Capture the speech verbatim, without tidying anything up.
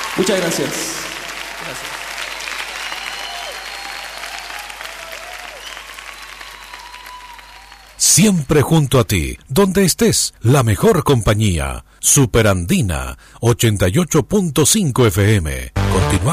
Muchas gracias. Gracias. Siempre junto a ti, donde estés, la mejor compañía. Superandina, ochenta y ocho punto cinco F M. Continúa.